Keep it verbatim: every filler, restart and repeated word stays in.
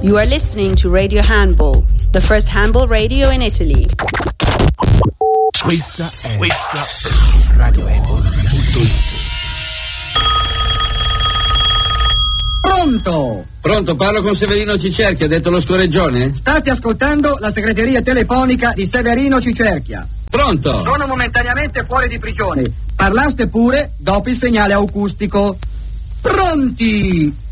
You are listening to Radio Handball, the first handball radio in Italy. Questa è, questa è Radio Handball punto it. Pronto? Pronto, parlo con Severino Cicerchia, detto lo scoreggione? State ascoltando la segreteria telefonica di Severino Cicerchia. Pronto? Sono momentaneamente fuori di prigione. Parlaste pure dopo il segnale acustico. Pronti?